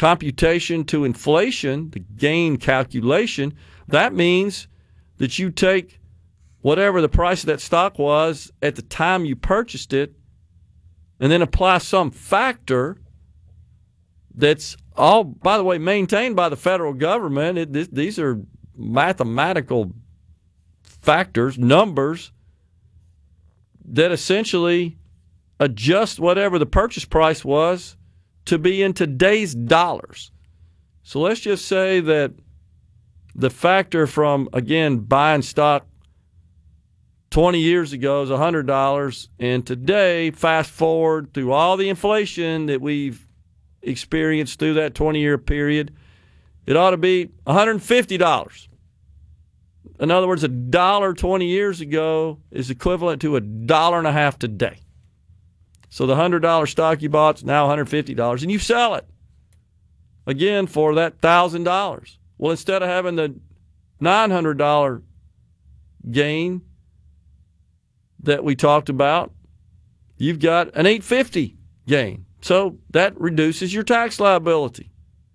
computation to inflation, the gain calculation, that means that you take whatever the price of that stock was at the time you purchased it and then apply some factor that's all, by the way, maintained by the federal government. These are mathematical factors, numbers that essentially adjust whatever the purchase price was to be in today's dollars. So let's just say that the factor from, again, buying stock 20 years ago is $100, and today, fast forward through all the inflation that we've experienced through that 20-year period, it ought to be $150. In other words, $1 20 years ago is equivalent to $1.50 today. So the $100 stock you bought is now $150, and you sell it again for that $1,000. Well, instead of having the $900 gain that we talked about, you've got an $850 gain. So that reduces your tax liability.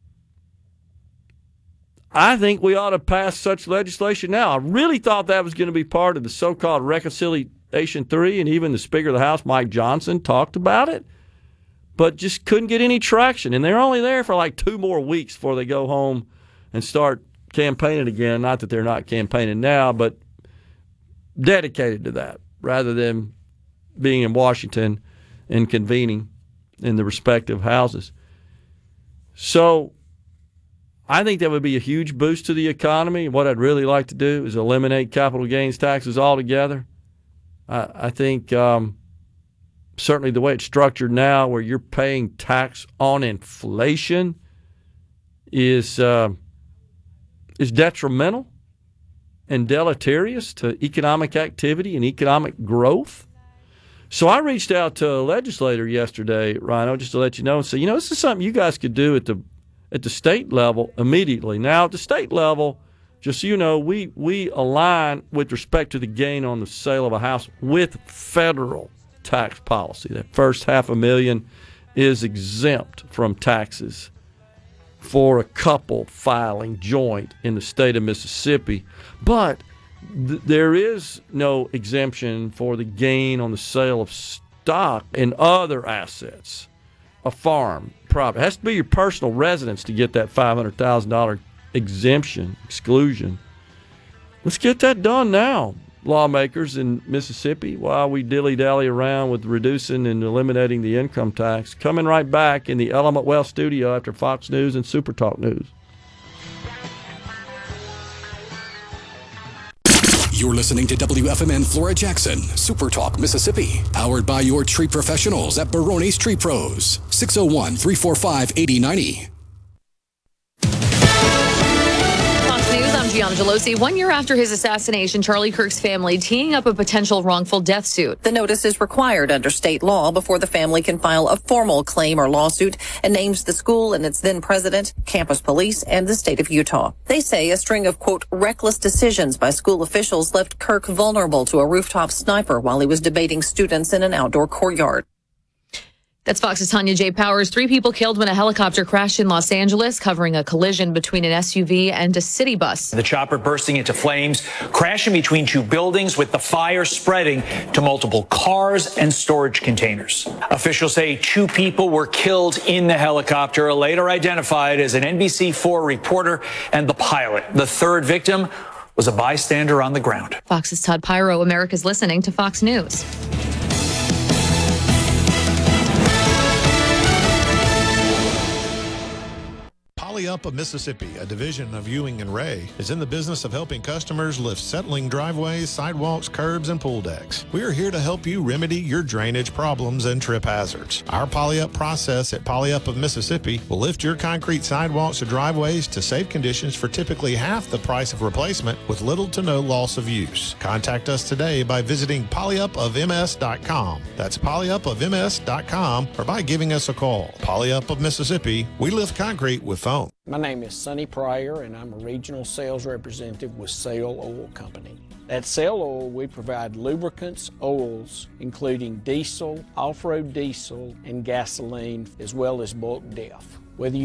I think we ought to pass such legislation now. I really thought that was going to be part of the so-called Reconciliation 3, and even the Speaker of the House, Mike Johnson, talked about it, but just couldn't get any traction. And they're only there for like 2 more weeks before they go home and start campaigning again. Not that they're not campaigning now, but dedicated to that rather than being in Washington and convening in the respective houses. So I think that would be a huge boost to the economy. What I'd really like to do is eliminate capital gains taxes altogether. I think certainly the way it's structured now, where you're paying tax on inflation, is detrimental and deleterious to economic activity and economic growth. So I reached out to a legislator yesterday, Rhino, just to let you know, and say, this is something you guys could do at the state level immediately. Now, at the state level, just so you know, we align with respect to the gain on the sale of a house with federal tax policy. That first $500,000 is exempt from taxes for a couple filing joint in the state of Mississippi. But there is no exemption for the gain on the sale of stock and other assets, a farm, property. It has to be your personal residence to get that $500,000 exclusion. Let's get that done now, lawmakers in Mississippi, while we dilly-dally around with reducing and eliminating the income tax. Coming right back in the Element Wealth studio after Fox News and Super Talk News. You're listening to WFMN Flora Jackson, Super Talk, Mississippi. Powered by your tree professionals at Barone's Tree Pros. 601-345-8090. Fox News, I'm Gianna Gelosi. 1 year after his assassination, Charlie Kirk's family teeing up a potential wrongful death suit. The notice is required under state law before the family can file a formal claim or lawsuit, and names the school and its then president, campus police, and the state of Utah. They say a string of, quote, reckless decisions by school officials left Kirk vulnerable to a rooftop sniper while he was debating students in an outdoor courtyard. That's Fox's Tanya J. Powers. 3 people killed when a helicopter crashed in Los Angeles, covering a collision between an SUV and a city bus. The chopper bursting into flames, crashing between 2 buildings, with the fire spreading to multiple cars and storage containers. Officials say 2 people were killed in the helicopter, later identified as an NBC4 reporter and the pilot. The 3rd victim was a bystander on the ground. Fox's Todd Pyro. America's listening to Fox News. Poly-Up of Mississippi, a division of Ewing and Ray, is in the business of helping customers lift settling driveways, sidewalks, curbs, and pool decks. We are here to help you remedy your drainage problems and trip hazards. Our Poly-Up process at Poly-Up of Mississippi will lift your concrete sidewalks or driveways to safe conditions for typically half the price of replacement with little to no loss of use. Contact us today by visiting polyupofms.com. That's polyupofms.com, or by giving us a call. Poly-Up of Mississippi, we lift concrete with foam. My name is Sonny Pryor, and I'm a regional sales representative with Sail Oil Company. At Sail Oil, we provide lubricants, oils, including diesel, off-road diesel, and gasoline, as well as bulk DEF. Whether you